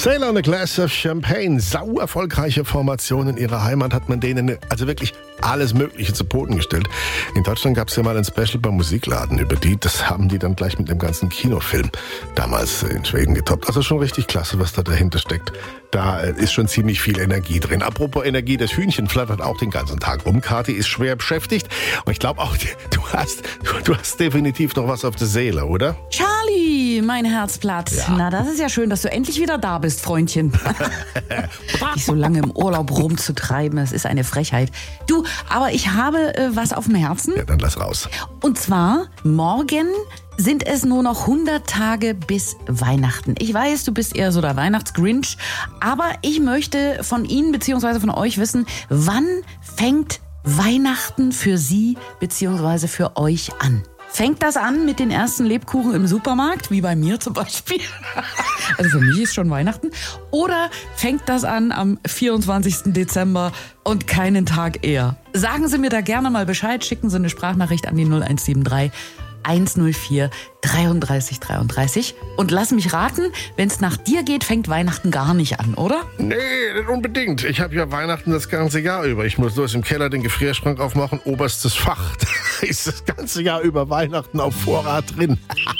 Sailor on a Glass of Champagne. Sau erfolgreiche Formation in ihrer Heimat hat man denen also wirklich alles Mögliche zu Boden gestellt. In Deutschland gab es ja mal ein Special beim Musikladen über die. Das haben die dann gleich mit einem ganzen Kinofilm damals in Schweden getoppt. Also schon richtig klasse, was da dahinter steckt. Da ist schon ziemlich viel Energie drin. Apropos Energie, das Hühnchen flattert auch den ganzen Tag rum. Kathi ist schwer beschäftigt. Und ich glaube auch, du hast definitiv noch was auf der Seele, oder? Charlie, mein Herzblatt. Ja. Na, das ist ja schön, dass du endlich wieder da bist, Freundchen. Dich so lange im Urlaub rumzutreiben, das ist eine Frechheit. Du, aber ich habe was auf dem Herzen. Ja, dann lass raus. Und zwar, morgen sind es nur noch 100 Tage bis Weihnachten. Ich weiß, du bist eher so der Weihnachtsgrinch, aber ich möchte von Ihnen bzw. von euch wissen, wann fängt Weihnachten für Sie bzw. für euch an? Fängt das an mit den ersten Lebkuchen im Supermarkt, wie bei mir zum Beispiel? Also für mich ist schon Weihnachten. Oder fängt das an am 24. Dezember und keinen Tag eher? Sagen Sie mir da gerne mal Bescheid, schicken Sie eine Sprachnachricht an die 0173 104 33 33 und lass mich raten, wenn es nach dir geht, fängt Weihnachten gar nicht an, oder? Nee, nicht unbedingt. Ich habe ja Weihnachten das ganze Jahr über. Ich muss bloß im Keller den Gefrierschrank aufmachen, oberstes Fach. Da ist das ganze Jahr über Weihnachten auf Vorrat drin.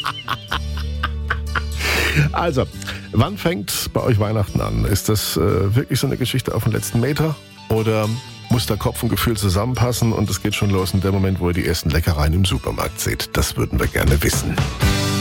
Also, wann fängt bei euch Weihnachten an? Ist das wirklich so eine Geschichte auf den letzten Meter? Oder muss da Kopf und Gefühl zusammenpassen und es geht schon los in dem Moment, wo ihr die ersten Leckereien im Supermarkt seht? Das würden wir gerne wissen.